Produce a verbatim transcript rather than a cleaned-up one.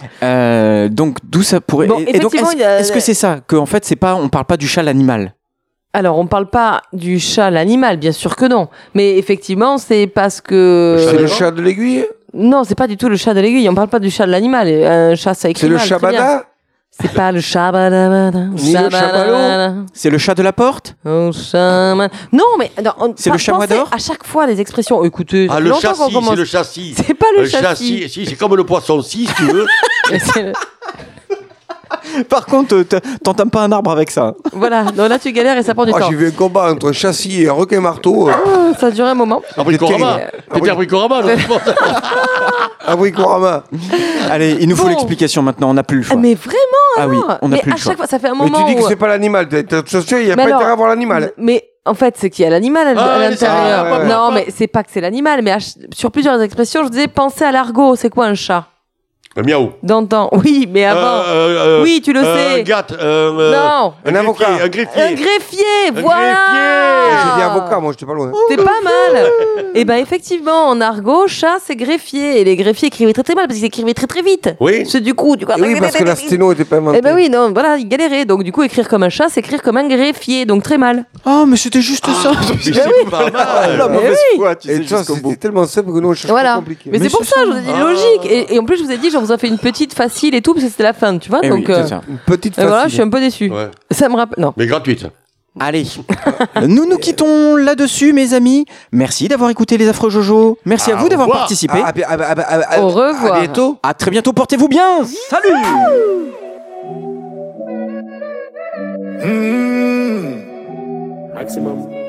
Euh, donc d'où ça pourrait. Bon, et donc est-ce, a... est-ce que c'est ça que en fait c'est pas, on parle pas du chat l'animal? Alors on parle pas du chat l'animal, bien sûr que non. Mais effectivement c'est parce que. C'est le chat de l'aiguille? Non, c'est pas du tout le chat de l'aiguille. On parle pas du chat de l'animal. Un chat ça écrit C'est le mal, chabada? C'est pas le chabada. Ni le chamallow. C'est le chat de la porte? Oh, chaman. Non, mais non, on, c'est pas, le chamois d'or? À chaque fois, les expressions. Écoutez, ah, le châssis, c'est le châssis. C'est pas le, le châssis. châssis. Si, c'est comme le poisson, si, si tu veux. le... Par contre, t'entames pas un arbre avec ça. Voilà, donc là tu galères et ça prend du oh, temps. J'ai vu un combat entre un châssis et un requin marteau. Oh, ça a duré un moment. Abricorama. T'étais Abricorama, non? Abricorama. Allez, il nous faut bon. l'explication maintenant, on n'a plus le choix. Ah, mais vraiment Ah alors oui, on n'a mais plus à le choix. chaque fois, ça fait un moment. Mais tu dis où... que c'est pas l'animal. T'es sûr, il n'y a mais pas alors, intérêt à voir l'animal. Mais en fait, c'est qu'il y a l'animal à, ah, à l'intérieur. ça, ouais, ouais. Non, mais c'est pas que c'est l'animal. Mais ch... sur plusieurs expressions, je disais pensez à l'argot. C'est quoi un chat? Un miaou. D'antan. Oui, mais avant. Euh, euh, oui, tu le euh, sais. Un gâte. Euh, euh, non. Un avocat. Un greffier. Un greffier, Un voilà. greffier. J'ai dit avocat, moi, j'étais pas loin. C'est pas mal. Et ben effectivement, en argot, chat, c'est greffier. Et les greffiers écrivaient très très mal parce qu'ils écrivaient très très vite. Oui. C'est du coup, du coup. Et oui, parce que la sténo était pas inventée. Eh ben oui, non, voilà, ils galéraient. Donc du coup, écrire comme un chat, c'est écrire comme un greffier. Donc très mal. Oh, mais c'était juste ça. Mais c'est pas mal. La mauvaise oui. foi, tu sais, Et ça, jusqu'au bout. c'était tellement simple que nous, on cherche Voilà. pas compliqué. Mais, Mais c'est pour c'est ça, ça. je vous ai dit Ah. logique. Et, et en plus, je vous ai dit, je vous ai fait une petite facile et tout, parce que c'était la fin, tu vois. Eh donc, oui, c'est ça. Une petite et facile. voilà, je suis un peu déçu. Ouais. Ça me rappelle. Non. Mais gratuite. Allez, nous nous quittons là-dessus, mes amis. Merci d'avoir écouté les Affreux Jojo. Merci à Au vous d'avoir revoir. participé. Ah, ah, ah, ah, ah, ah, Au revoir. À bientôt. À très bientôt, portez-vous bien. Salut. Maximum.